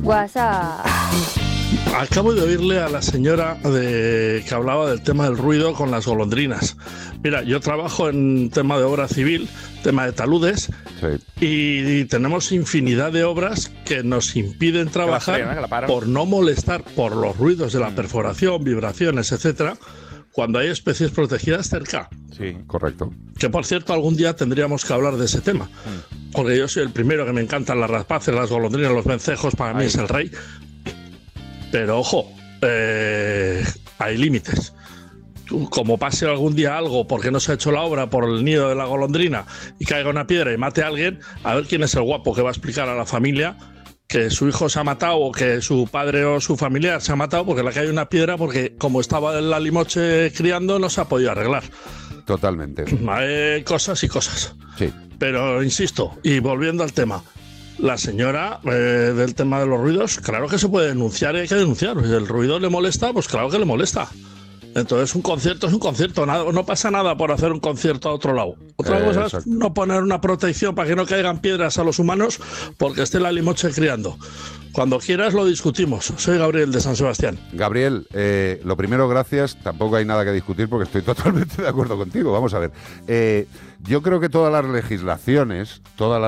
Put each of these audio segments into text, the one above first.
WhatsApp. Acabo de oírle a la señora que hablaba del tema del ruido con las golondrinas. Mira, yo trabajo en tema de obra civil, tema de taludes, y tenemos infinidad de obras que nos impiden trabajar por no molestar por los ruidos de la perforación, vibraciones, etcétera, cuando hay especies protegidas cerca. Sí, correcto. Que, por cierto, algún día tendríamos que hablar de ese tema. Porque yo soy el primero que me encantan las rapaces, las golondrinas, los vencejos, para mí es el rey. Pero, ojo, hay límites. Como pase algún día algo porque no se ha hecho la obra por el nido de la golondrina y caiga una piedra y mate a alguien, a ver quién es el guapo que va a explicar a la familia que su hijo se ha matado o que su padre o su familiar se ha matado porque le cae una piedra porque como estaba la limoche criando no se ha podido arreglar. Totalmente. Hay cosas y cosas. Sí. Pero insisto, y volviendo al tema, la señora del tema de los ruidos, claro que se puede denunciar y hay que denunciar. Si el ruido le molesta, pues claro que le molesta. Entonces un concierto es un concierto, no pasa nada por hacer un concierto a otro lado. Otra cosa es no poner una protección para que no caigan piedras a los humanos porque esté la limoche criando. Cuando quieras lo discutimos. Soy Gabriel de San Sebastián. Gabriel, lo primero, gracias. Tampoco hay nada que discutir porque estoy totalmente de acuerdo contigo. Vamos a ver. Yo creo que todas las legislaciones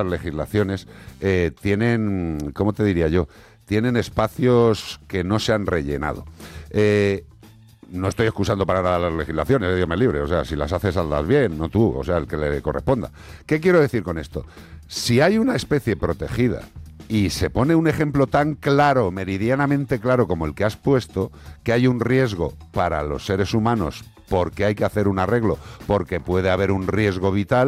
tienen, ¿cómo te diría yo? Tienen espacios que no se han rellenado. No estoy excusando para nada las legislaciones, Dios me libre, o sea, si las haces, hazlas bien, no tú, o sea, el que le corresponda. ¿Qué quiero decir con esto? Si hay una especie protegida y se pone un ejemplo tan claro, meridianamente claro como el que has puesto, que hay un riesgo para los seres humanos porque hay que hacer un arreglo, porque puede haber un riesgo vital,